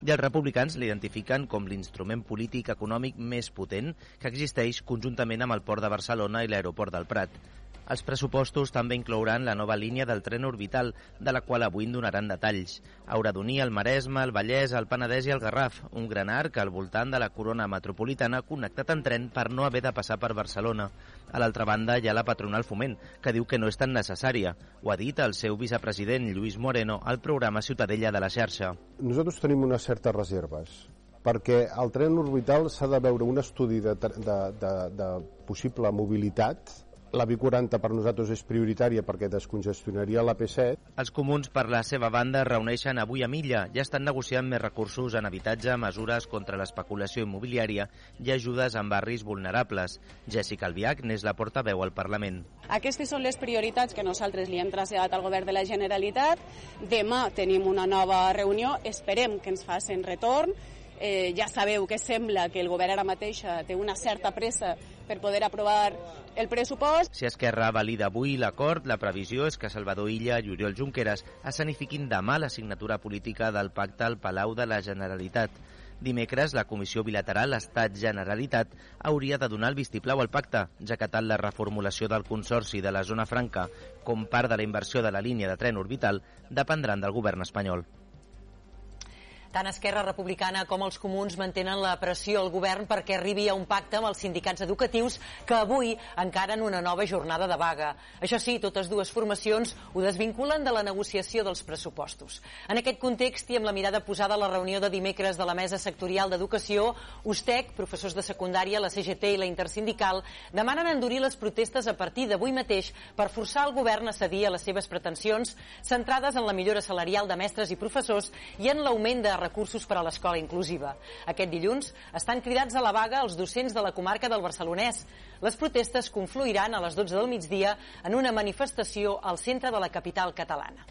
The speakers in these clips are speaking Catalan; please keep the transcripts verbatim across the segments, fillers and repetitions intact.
I els republicans l'identifiquen com l'instrument polític econòmic més potent que existeix conjuntament amb el Port de Barcelona i l'Aeroport del Prat. Els pressupostos també inclouran la nova línia del tren orbital, de la qual avui en donaran detalls. Haurà d'unir el Maresme, el Vallès, el Penedès i el Garraf, un gran arc al voltant de la corona metropolitana connectat en tren per no haver de passar per Barcelona. A l'altra banda hi ha la patronal Foment, que diu que no és tan necessària. Ho ha dit el seu vicepresident, Lluís Moreno, al programa Ciutadella de la xarxa. Nosaltres tenim unes certes reserves, perquè el tren orbital s'ha de veure un estudi de, de, de, de possible mobilitat. La B quaranta per nosaltres és prioritària perquè descongestionaria la P set. Els comuns, per la seva banda, es reuneixen avui a Milla. Ja estan negociant més recursos en habitatge, mesures contra l'especulació immobiliària i ajudes en barris vulnerables. Jessica Albiach n'és la portaveu al Parlament. Aquestes són les prioritats que nosaltres li hem traslladat al Govern de la Generalitat. Demà tenim una nova reunió, esperem que ens facin retorn. Eh, ja sabeu que sembla que el govern ara mateixa té una certa pressa per poder aprovar el pressupost. Si Esquerra valida avui l'acord, la previsió és que Salvador Illa i Oriol Junqueras escenifiquin demà la signatura política del pacte al Palau de la Generalitat. Dimecres, la Comissió Bilateral Estat-Generalitat hauria de donar el vistiplau al pacte, ja que tant la reformulació del Consorci de la Zona Franca com part de la inversió de la línia de tren orbital dependran del govern espanyol. Tant Esquerra Republicana com els comuns mantenen la pressió al govern perquè arribi a un pacte amb els sindicats educatius que avui encaren una nova jornada de vaga. Això sí, totes dues formacions ho desvinculen de la negociació dels pressupostos. En aquest context i amb la mirada posada a la reunió de dimecres de la Mesa Sectorial d'Educació, USTEC, professors de secundària, la C G T i la Intersindical demanen endurir les protestes a partir d'avui mateix per forçar el govern a cedir a les seves pretensions centrades en la millora salarial de mestres i professors i en l'augment de recursos per a l'escola inclusiva. Aquest dilluns estan cridats a la vaga els docents de la comarca del Barcelonès. Les protestes confluiran a les dotze del migdia en una manifestació al centre de la capital catalana.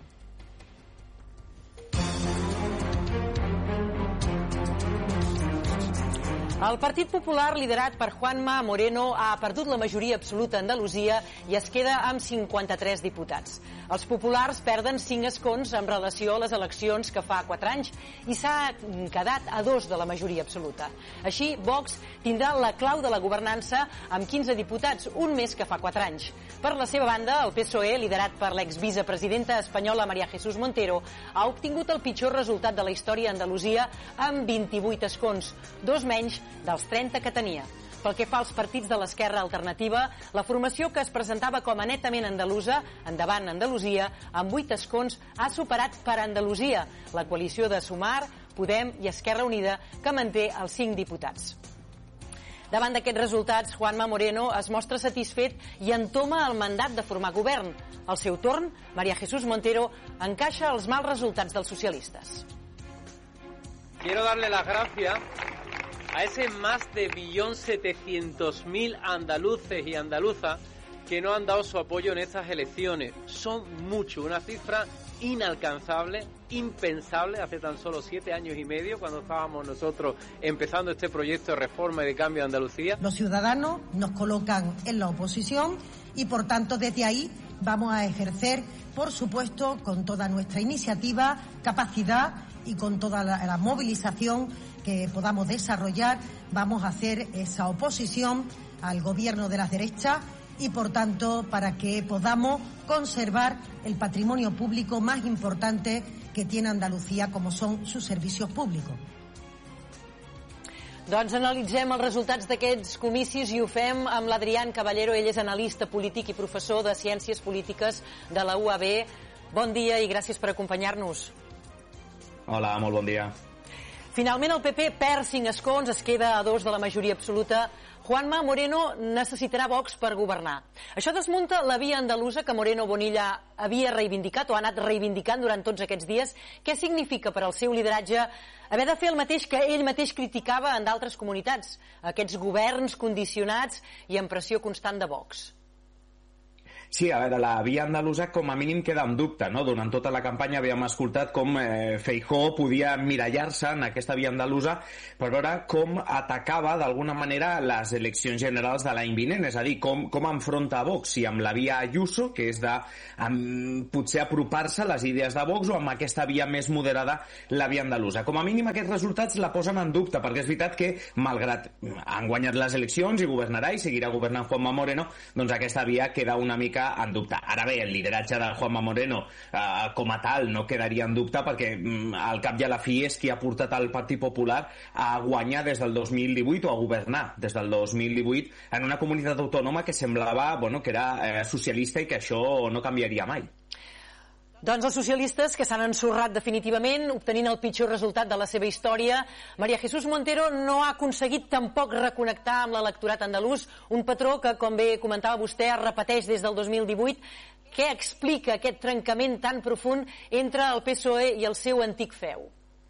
El Partit Popular, liderat per Juanma Moreno, ha perdut la majoria absoluta a Andalusia i es queda amb cinquanta-tres diputats. Els populars perden cinc escons en relació a les eleccions que fa quatre anys i s'ha quedat a dos de la majoria absoluta. Així, Vox tindrà la clau de la governança amb quinze diputats, un més que fa quatre anys. Per la seva banda, el P S O E, liderat per l'exvicepresidenta espanyola María Jesús Montero, ha obtingut el pitjor resultat de la història a Andalusia amb vint-i-vuit escons, dos menys dels trenta que tenia. Pel que fa als partits de l'esquerra alternativa, la formació que es presentava com a netament andalusa, Endavant Andalusia, amb vuit escons, ha superat per Andalusia, la coalició de Sumar, Podem i Esquerra Unida, que manté els cinc diputats. Davant d'aquests resultats, Juanma Moreno es mostra satisfet i entoma el mandat de formar govern. Al seu torn, María Jesús Montero encaixa els mals resultats dels socialistes. Quiero darle las gracias a ese más de un millón setecientos mil andaluces y andaluzas que no han dado su apoyo en estas elecciones. Son muchos, una cifra inalcanzable, impensable, hace tan solo siete años y medio, cuando estábamos nosotros empezando este proyecto de reforma y de cambio de Andalucía. Los ciudadanos nos colocan en la oposición y, por tanto, desde ahí vamos a ejercer, por supuesto, con toda nuestra iniciativa, capacidad y con toda la, la movilización que podamos desarrollar, vamos a hacer esa oposición al gobierno de las derechas y, por tanto, para que podamos conservar el patrimonio público más importante que tiene Andalucía, como son sus servicios públicos. Doncs analitzem els resultats d'aquests comicis i ho fem amb l'Adrián Caballero. Ell és analista polític i professor de Ciències Polítiques de la U A B. Bon dia i gràcies per acompanyar-nos. Hola, molt bon dia. Finalment el P P perd cinc escons, es queda a dos de la majoria absoluta. Juanma Moreno necessitarà Vox per governar. Això desmunta la via andalusa que Moreno Bonilla havia reivindicat o ha anat reivindicant durant tots aquests dies. Què significa per al seu lideratge haver de fer el mateix que ell mateix criticava en d'altres comunitats? Aquests governs condicionats i amb pressió constant de Vox. Sí, a veure, la via andalusa com a mínim queda en dubte, no? Durant tota la campanya havíem escoltat com eh, Feijóo podia emmirallar-se en aquesta via andalusa per veure com atacava d'alguna manera les eleccions generals de l'any vinent, és a dir, com, com enfronta a Vox, si amb la via Ayuso, que és de amb, potser apropar-se a les idees de Vox, o amb aquesta via més moderada, la via andalusa. Com a mínim aquests resultats la posen en dubte, perquè és veritat que, malgrat han guanyat les eleccions i governarà i seguirà governant Juanma Moreno, doncs aquesta via queda una mica en dubte. Ara bé, el lideratge de Juanma Moreno eh, com a tal no quedaria en dubte perquè mm, al cap i a la fi és qui ha portat el Partit Popular a guanyar des del dos mil divuit o a governar des del dos mil divuit en una comunitat autònoma que semblava bueno, que era eh, socialista i que això no canviaria mai. Doncs els socialistes que s'han ensorrat definitivament, obtenint el pitjor resultat de la seva història. María Jesús Montero no ha aconseguit tampoc reconnectar amb l'electorat andalús, un patró que, com bé comentava vostè, es repeteix des del dos mil divuit. Què explica aquest trencament tan profund entre el P S O E i el seu antic feu?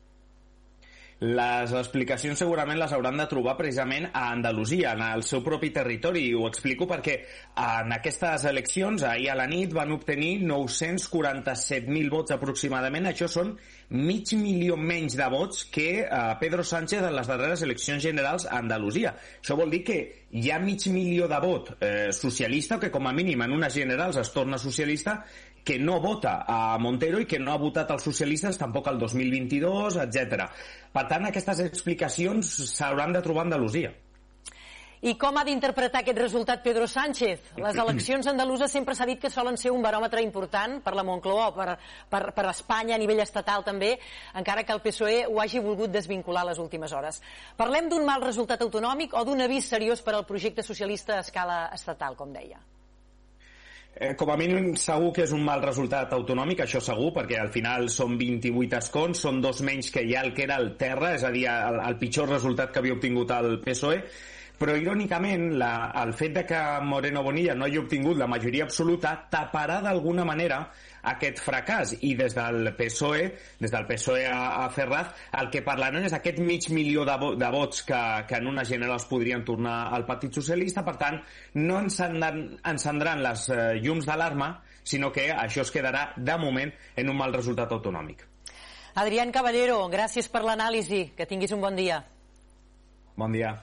Les explicacions segurament les hauran de trobar precisament a Andalusia, en el seu propi territori, i ho explico perquè en aquestes eleccions, ahir a la nit, van obtenir nou-cents quaranta-set mil vots aproximadament. Això són mig milió menys de vots que eh, Pedro Sánchez en les darreres eleccions generals a Andalusia. Això vol dir que hi ha mig milió de vot eh, socialista, que com a mínim en unes generals es torna socialista, que no vota a Montero i que no ha votat els socialistes tampoc el dos mil vint-i-dos, etcètera. Per tant, aquestes explicacions s'hauran de trobar a Andalusia. I com ha d'interpretar aquest resultat Pedro Sánchez? Les eleccions andaluses sempre s'ha dit que solen ser un baròmetre important per la Moncloa, per, per, per Espanya a nivell estatal també, encara que el P S O E ho hagi volgut desvincular les últimes hores. Parlem d'un mal resultat autonòmic o d'un avís seriós per al projecte socialista a escala estatal, com deia? Eh, com a mínim segur que és un mal resultat autonòmic, això segur, perquè al final són vint-i-vuit escons, són dos menys que ja el que era el terra, és a dir, el, el pitjor resultat que havia obtingut el P S O E, però irònicament la, el fet de que Moreno Bonilla no hagi obtingut la majoria absoluta taparà d'alguna manera aquest fracàs, i des del P S O E, des del P S O E a, a Ferraz, el que parlaran és aquest mig milió de, vo de vots que, que en una generals podrien tornar al Partit Socialista. Per tant, no encendran, encendran les eh, llums d'alarma, sinó que això es quedarà de moment en un mal resultat autonòmic. Adrián Caballero, gràcies per l'anàlisi, que tinguis un bon dia. Bon dia.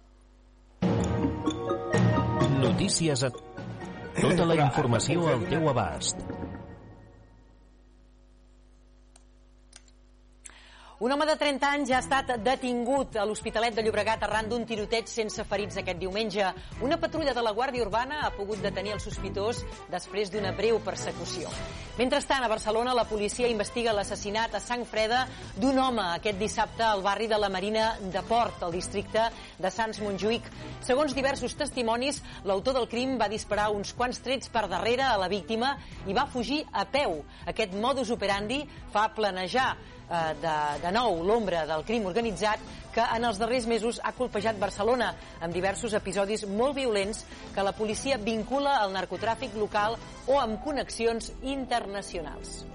Notícies a... Tota la informació al teu abast. Un home de trenta anys ja ha estat detingut a l'Hospitalet de Llobregat arran d'un tiroteig sense ferits aquest diumenge. Una patrulla de la Guàrdia Urbana ha pogut detenir el sospitós després d'una breu persecució. Mentrestant, a Barcelona, la policia investiga l'assassinat a sang freda d'un home aquest dissabte al barri de la Marina de Port, al districte de Sants Montjuïc. Segons diversos testimonis, l'autor del crim va disparar uns quants trets per darrere a la víctima i va fugir a peu. Aquest modus operandi fa planejar De, de nou l'ombra del crim organitzat que en els darrers mesos ha colpejat Barcelona amb diversos episodis molt violents que la policia vincula al narcotràfic local o amb connexions internacionals.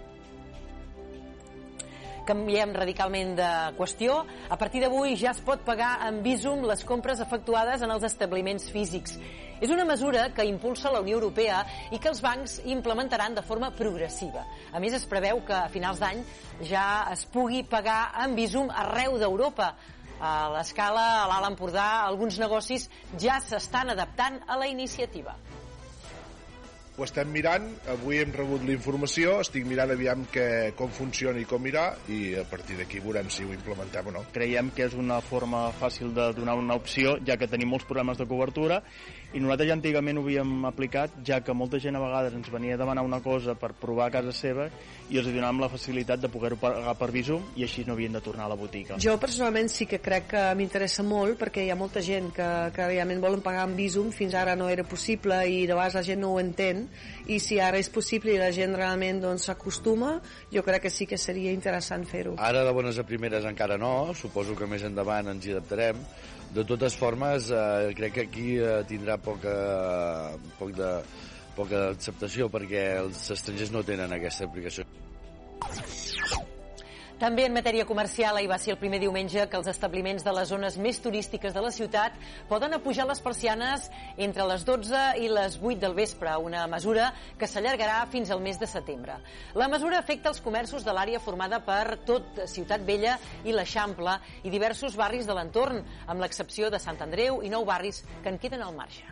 Canviem radicalment de qüestió. A partir d'avui ja es pot pagar amb Bizum les compres efectuades en els establiments físics. És una mesura que impulsa la Unió Europea i que els bancs implementaran de forma progressiva. A més, es preveu que a finals d'any ja es pugui pagar amb Bizum arreu d'Europa. A l'escala, a l'Alt Empordà, alguns negocis ja s'estan adaptant a la iniciativa. Ho estem mirant, avui hem rebut la informació, estic mirant aviam que, com funciona i com irà, i a partir d'aquí veurem si ho implementem o no. Creiem que és una forma fàcil de donar una opció, ja que tenim molts problemes de cobertura, i nosaltres ja antigament ho havíem aplicat, ja que molta gent a vegades ens venia a demanar una cosa per provar a casa seva i els donàvem la facilitat de poder-ho pagar per Bizum i així no havien de tornar a la botiga. Jo personalment sí que crec que m'interessa molt perquè hi ha molta gent que, que realment volen pagar amb Bizum, fins ara no era possible i de vegades la gent no ho entén, i si ara és possible i la gent realment doncs, s'acostuma, jo crec que sí que seria interessant fer-ho. Ara de bones a primeres encara no, suposo que més endavant ens hi adaptarem. De totes formes, eh, crec que aquí eh, tindrà poca, poc de, poca acceptació perquè els estrangers no tenen aquesta aplicació. També en matèria comercial, ahir va ser el primer diumenge que els establiments de les zones més turístiques de la ciutat poden apujar les persianes entre les dotze i les vuit del vespre, una mesura que s'allargarà fins al mes de setembre. La mesura afecta els comerços de l'àrea formada per tot Ciutat Vella i l'Eixample i diversos barris de l'entorn, amb l'excepció de Sant Andreu i nou barris que en queden al marge.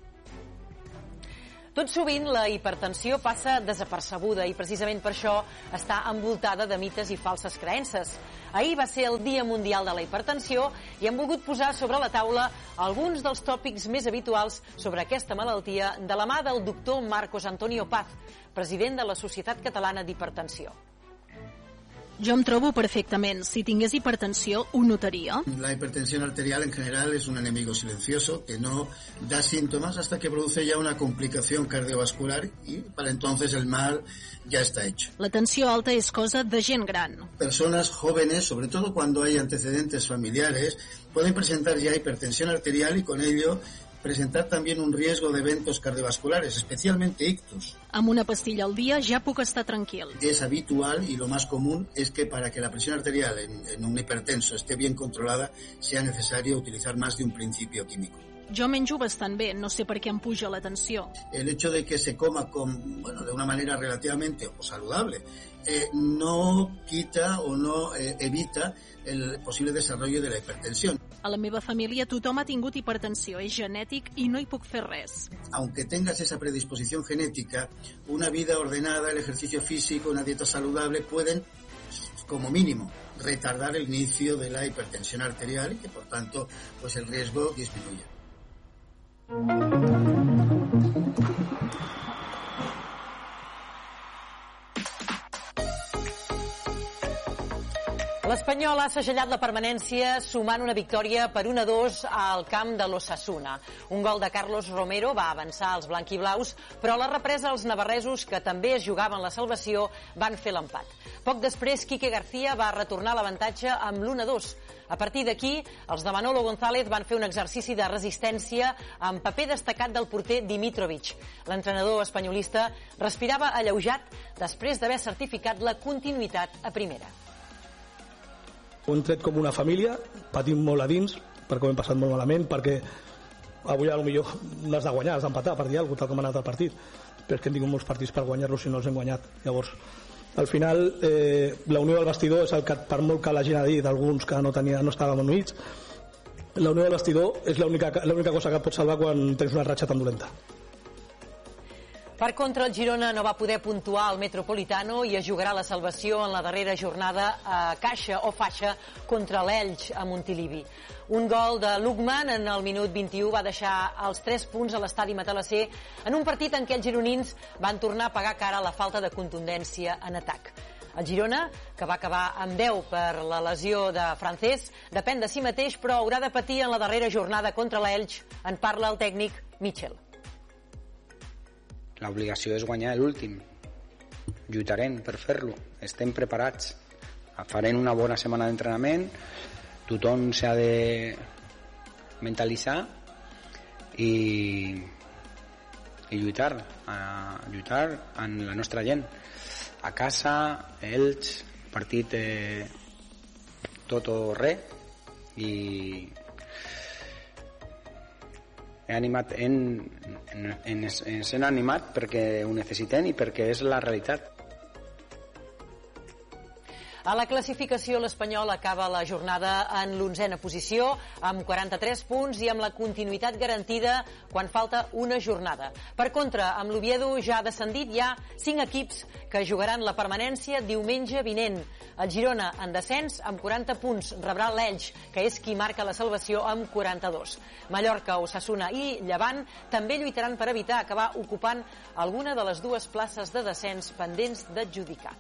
Tot sovint la hipertensió passa desapercebuda i precisament per això està envoltada de mites i falses creences. Ahir va ser el Dia Mundial de la Hipertensió i hem volgut posar sobre la taula alguns dels tòpics més habituals sobre aquesta malaltia de la mà del doctor Marcos Antonio Paz, president de la Societat Catalana d'Hipertensió. Jo em trobo perfectament. Si tingués hipertensió, ho notaría. La hipertensión arterial en general es un enemigo silencioso que no da síntomas hasta que produce ya una complicación cardiovascular y para entonces el mal ya está hecho. La tensió alta és cosa de gent gran. Personas jóvenes, sobre todo cuando hay antecedentes familiares, pueden presentar ya hipertensión arterial y con ello presentar también un riesgo de eventos cardiovasculares, especialmente ictus. Amb una pastilla al dia ja puc estar tranquil. Es habitual y lo más común es que para que la presión arterial en, en un hipertenso esté bien controlada sea necesario utilizar más de un principio químico. Jo menjo bastant bé, no sé per què em puja la tensió. El hecho de que se coma con, bueno, de una manera relativamente o saludable eh, no quita o no eh, evita el posible desarrollo de la hipertensión. A la meva família tothom ha tingut hipertensió, és genètic i no hi puc fer res. Aunque tengas esa predisposición genética, una vida ordenada, el ejercicio físico, una dieta saludable pueden, como mínimo, retardar el inicio de la hipertensión arterial y que por tanto pues el riesgo disminuye. L'Espanyol ha segellat la permanència sumant una victòria per un a dos al camp de l'Osasuna. Un gol de Carlos Romero va avançar als blanquiblaus, però a la represa els navarresos, que també es jugaven la salvació, van fer l'empat. Poc després, Quique García va retornar l'avantatge amb l'u a dos. A partir d'aquí, els de Manolo González van fer un exercici de resistència amb paper destacat del porter Dimitrovic. L'entrenador espanyolista respirava alleujat després d'haver certificat la continuïtat a primera. Ho hem tret com una família, patim molt a dins, perquè ho hem passat molt malament, perquè avui potser no has de guanyar, has d'empatar per dir alguna cosa, tal com ha anat el partit, però és que hem tingut molts partits per guanyar-los i no els hem guanyat. Llavors, al final, eh, la unió del vestidor és el que, per molt que la gent ha dit, alguns que no, tenia, no estàvem units, la unió del vestidor és l'única cosa que et pot salvar quan tens una ratxa tan dolenta. Per contra, el Girona no va poder puntuar al Metropolitano i es jugarà la salvació en la darrera jornada a caixa o faixa contra l'Elx a Montilivi. Un gol de Lukman en el minut vint-i-u va deixar els tres punts a l'estadi Matalasser en un partit en què els gironins van tornar a pagar cara a la falta de contundència en atac. El Girona, que va acabar amb deu per la lesió de Francés, depèn de si mateix, però haurà de patir en la darrera jornada contra l'Elx. En parla el tècnic Michel. L'obligació és guanyar l'últim. Lluitarem per fer-lo. Estem preparats. Farem una bona setmana d'entrenament. Tothom s'ha de mentalitzar i, i lluitar. A lluitar amb la nostra gent. A casa, Elx, partit eh, tot o res. I he animat en, en, en, en ser animat perquè ho necessitem i perquè és la realitat. A la classificació, l'Espanyol acaba la jornada en l'onzena posició, amb quaranta-tres punts i amb la continuïtat garantida quan falta una jornada. Per contra, amb l'Oviedo ja descendit, hi ha cinc equips que jugaran la permanència diumenge vinent. El Girona, en descens, amb quaranta punts, rebrà l'Elx, que és qui marca la salvació, amb quaranta-dos. Mallorca, Osasuna i Llevant també lluitaran per evitar acabar ocupant alguna de les dues places de descens pendents d'adjudicar.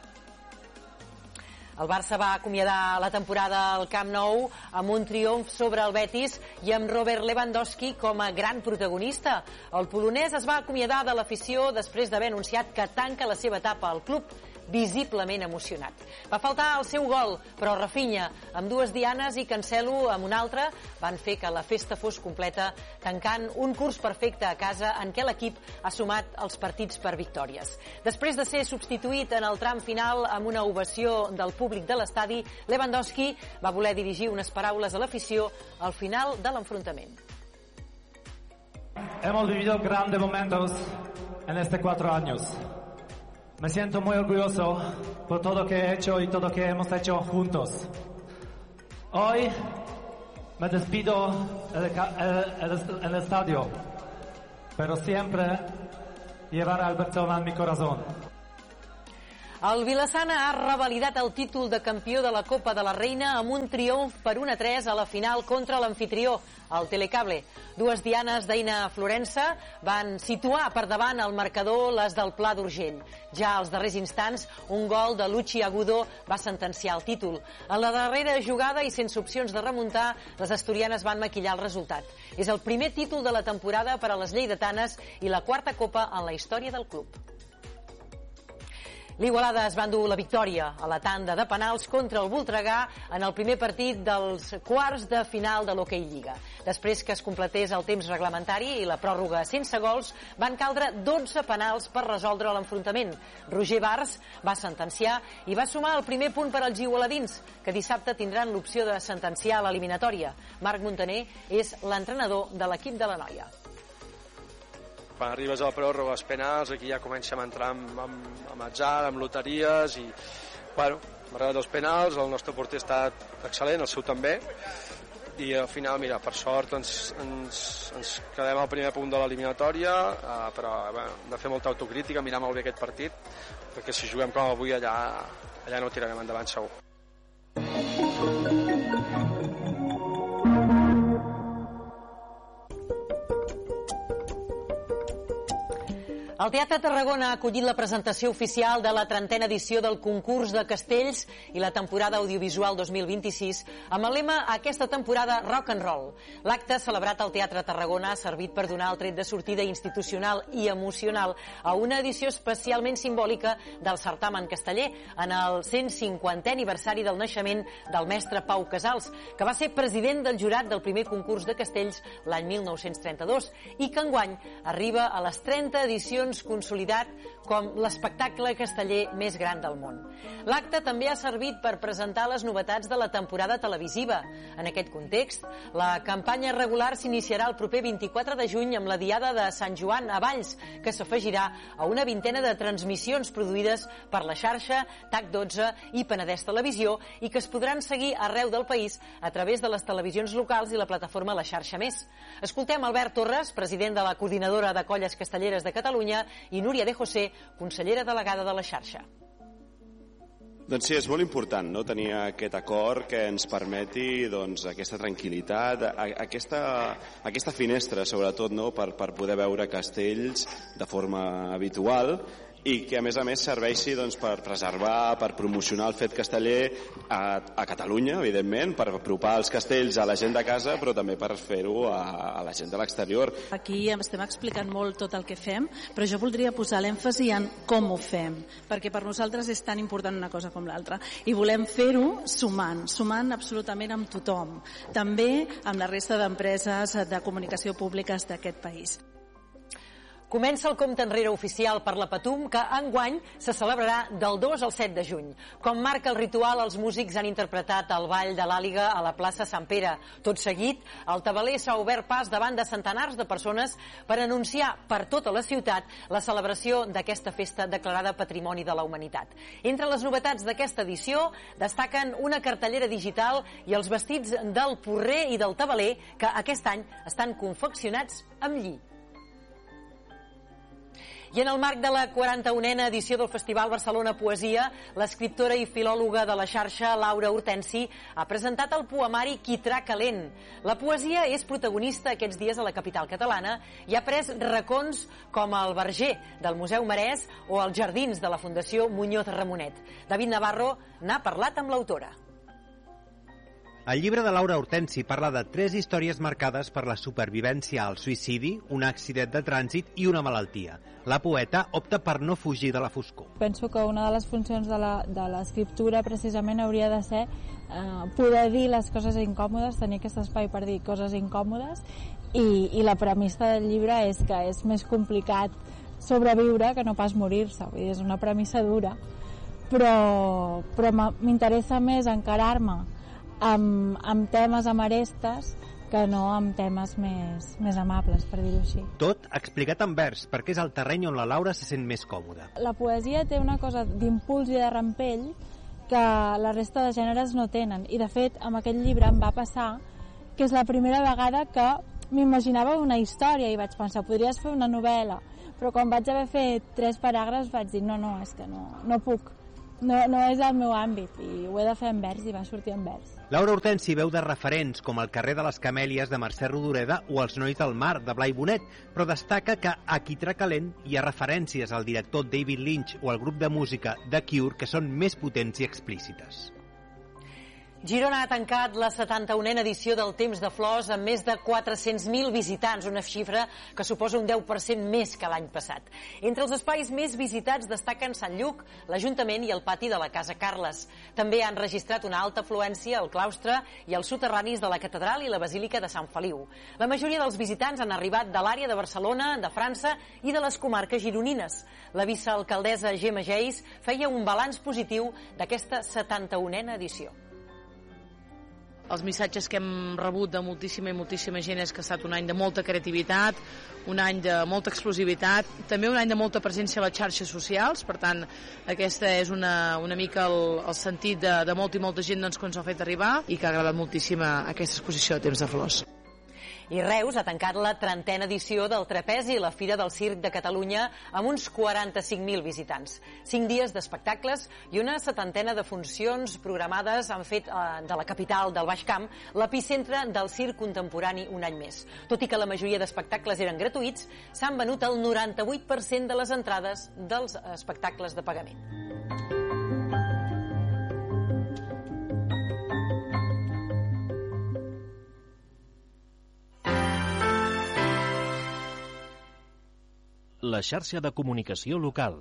El Barça va acomiadar la temporada al Camp Nou amb un triomf sobre el Betis i amb Robert Lewandowski com a gran protagonista. El polonès es va acomiadar de l'afició després d'haver anunciat que tanca la seva etapa al club visiblement emocionat. Va faltar el seu gol, però Rafinha, amb dues dianes i Cancelo amb una altra, van fer que la festa fos completa, tancant un curs perfecte a casa en què l'equip ha sumat els partits per victòries. Després de ser substituït en el tram final amb una ovació del públic de l'estadi, Lewandowski va voler dirigir unes paraules a l'afició al final de l'enfrontament. Hemos vivido grandes momentos en estos cuatro años. Me siento muy orgulloso por todo lo que he hecho y todo lo que hemos hecho juntos. Hoy me despido en el, el, el estadio, pero siempre llevaré al Barcelona en mi corazón. El Vilassana ha revalidat el títol de campió de la Copa de la Reina amb un triomf per un a tres a la final contra l'anfitrió, el Telecable. Dues dianes d'Eina Florença van situar per davant el marcador les del Pla d'Urgell. Ja als darrers instants, un gol de Luchi Agudo va sentenciar el títol. En la darrera jugada i sense opcions de remuntar, les asturianes van maquillar el resultat. És el primer títol de la temporada per a les lleidatanes i la quarta Copa en la història del club. L'Igualada es va endur la victòria a la tanda de penals contra el Voltregà en el primer partit dels quarts de final de l'Hockey Lliga. Després que es completés el temps reglamentari i la pròrroga sense gols, van caldre dotze penals per resoldre l'enfrontament. Roger Bars va sentenciar i va sumar el primer punt per als igualadins, que dissabte tindran l'opció de sentenciar l'eliminatòria. Marc Montaner és l'entrenador de l'equip de la noia. Quan arribes a la pròrroga, els penals, aquí ja comencem a entrar amb, amb, amb atzar, amb loteries i, bueno, m'agraden els penals, el nostre porter ha estat excel·lent, el seu també, i al final, mira, per sort ens, ens, ens quedem al primer punt de l'eliminatòria, eh, però bueno, hem de fer molta autocrítica, mirar molt bé aquest partit, perquè si juguem com avui allà, allà no ho tirarem endavant segur. El Teatre Tarragona ha acollit la presentació oficial de la trentena edició del concurs de castells i la temporada audiovisual dos mil vint-i-sis amb el lema aquesta temporada Rock and Roll. L'acte celebrat al Teatre Tarragona ha servit per donar el tret de sortida institucional i emocional a una edició especialment simbòlica del certamen casteller en el cent cinquantè aniversari del naixement del mestre Pau Casals, que va ser president del jurat del primer concurs de castells l'any mil nou-cents trenta-dos i que enguany arriba a les trenta edicions consolidat com l'espectacle casteller més gran del món. L'acte també ha servit per presentar les novetats de la temporada televisiva. En aquest context, la campanya regular s'iniciarà el proper vint-i-quatre de juny amb la Diada de Sant Joan a Valls, que s'afegirà a una vintena de transmissions produïdes per la xarxa, T A C dotze i Penedès Televisió i que es podran seguir arreu del país a través de les televisions locals i la plataforma La Xarxa Més. Escoltem Albert Torres, president de la Coordinadora de Colles Castelleres de Catalunya, i Núria de José, consellera delegada de la xarxa. Doncs sí, és molt important, no?, tenir aquest acord que ens permeti doncs, aquesta tranquil·litat, aquesta, aquesta finestra, sobretot, no?, per, per poder veure castells de forma habitual i que a més a més serveixi doncs, per preservar, per promocionar el fet casteller a, a Catalunya, evidentment, per apropar els castells a la gent de casa, però també per fer-ho a, a la gent de l'exterior. Aquí estem explicant molt tot el que fem, però jo voldria posar l'èmfasi en com ho fem, perquè per nosaltres és tan important una cosa com l'altra, i volem fer-ho sumant, sumant absolutament amb tothom, també amb la resta d'empreses de comunicació públiques d'aquest país. Comença el compte enrere oficial per la Patum, que enguany se celebrarà del dos al set de juny. Com marca el ritual, els músics han interpretat el ball de l'Àliga a la plaça Sant Pere. Tot seguit, el tabaler s'ha obert pas davant de centenars de persones per anunciar per tota la ciutat la celebració d'aquesta festa declarada Patrimoni de la Humanitat. Entre les novetats d'aquesta edició destaquen una cartellera digital i els vestits del porrer i del tabaler, que aquest any estan confeccionats amb lli. I en el marc de la quaranta-unena edició del Festival Barcelona Poesia, l'escriptora i filòloga de la xarxa, Laura Hortensi, ha presentat el poemari Quitrà Calent. La poesia és protagonista aquests dies a la capital catalana i ha pres racons com el Verger del Museu Marès o els Jardins de la Fundació Muñoz Ramonet. David Navarro n'ha parlat amb l'autora. El llibre de Laura Hortensi parla de tres històries marcades per la supervivència al suïcidi, un accident de trànsit i una malaltia. La poeta opta per no fugir de la foscor. Penso que una de les funcions de l'escriptura precisament hauria de ser eh, poder dir les coses incòmodes, tenir aquest espai per dir coses incòmodes, i, i la premissa del llibre és que és més complicat sobreviure que no pas morir-se. És una premissa dura, però, però m'interessa més encarar-me Amb, amb temes amb arestes que no amb temes més, més amables, per dir-ho així. Tot explicat en vers, perquè és el terreny on la Laura se sent més còmoda. La poesia té una cosa d'impuls i de rampell que la resta de gèneres no tenen. I, de fet, amb aquest llibre em va passar que és la primera vegada que m'imaginava una història i vaig pensar, podries fer una novel·la, però quan vaig haver fet tres paràgrafs vaig dir, no, no, és que no, no puc. No, no és el meu àmbit i ho he de fer en vers i va sortir en vers. Laura Hortensi veu de referents com el carrer de les Camèlies de Mercè Rodoreda o els Nois del Mar de Blai Bonet, però destaca que a Quitrà Calent hi ha referències al director David Lynch o al grup de música The Cure que són més potents i explícites. Girona ha tancat la setanta-unena edició del Temps de Flors amb més de quatre-cents mil visitants, una xifra que suposa un deu per cent més que l'any passat. Entre els espais més visitats destaquen Sant Lluc, l'Ajuntament i el pati de la Casa Carles. També han registrat una alta afluència al claustre i als soterranis de la Catedral i la Basílica de Sant Feliu. La majoria dels visitants han arribat de l'àrea de Barcelona, de França i de les comarques gironines. La vicealcaldessa Gemma Geis feia un balanç positiu d'aquesta setanta-unena edició. Els missatges que hem rebut de moltíssima i moltíssima gent és que ha estat un any de molta creativitat, un any de molta explosivitat, també un any de molta presència a les xarxes socials, per tant, aquesta és una, una mica el, el sentit de, de molta i molta gent doncs, que ens ha fet arribar i que ha agradat moltíssim aquesta exposició de Temps de Flors. I Reus ha tancat la trentena edició del Trapezi, la Fira del Circ de Catalunya, amb uns quaranta-cinc mil visitants. Cinc dies d'espectacles i una setantena de funcions programades han fet eh, de la capital del Baix Camp l'epicentre del circ contemporani un any més. Tot i que la majoria d'espectacles eren gratuïts, s'han venut el noranta-vuit per cent de les entrades dels espectacles de pagament. La xarxa de comunicació local.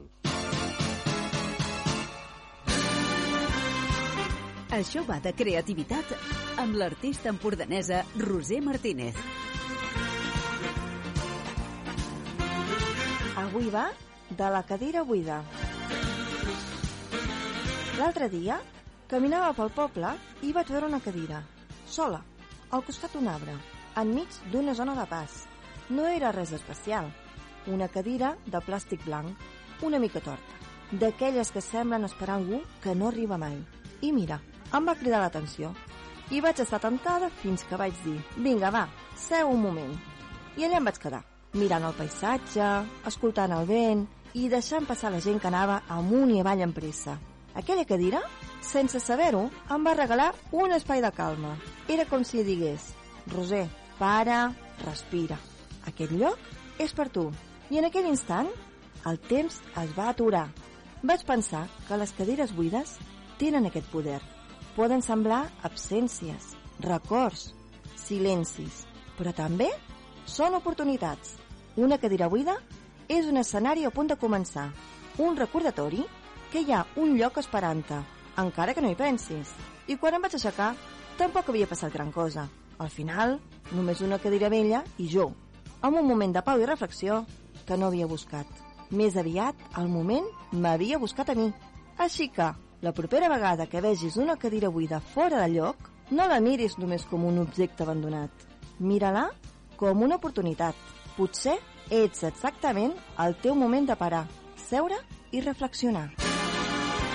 Això va de creativitat amb l'artista empordanesa Roser Martínez. Avui va de la cadira buida. L'altre dia caminava pel poble i vaig veure una cadira, sola, al costat d'un arbre, enmig d'una zona de pas. No era res especial. Una cadira de plàstic blanc, una mica torta, d'aquelles que semblen esperar algú que no arriba mai. I mira, em va cridar l'atenció. I vaig estar tentada fins que vaig dir, vinga, va, seu un moment. I allà em vaig quedar, mirant el paisatge, escoltant el vent i deixant passar la gent que anava amunt i avall amb pressa. Aquella cadira, sense saber-ho, em va regalar un espai de calma. Era com si digués, Roser, para, respira. Aquest lloc és per tu. I en aquell instant, el temps es va aturar. Vaig pensar que les cadires buides tenen aquest poder. Poden semblar absències, records, silencis, però també són oportunitats. Una cadira buida és un escenari a punt de començar, un recordatori que hi ha un lloc esperant-te, encara que no hi pensis. I quan em vaig aixecar, tampoc havia passat gran cosa. Al final, només una cadira vella i jo, amb un moment de pau i reflexió que no havia buscat. Més aviat, el moment m'havia buscat a mi. Així que, la propera vegada que vegis una cadira buida fora de lloc, no la miris només com un objecte abandonat. Mira-la com una oportunitat. Potser ets exactament el teu moment de parar, seure i reflexionar.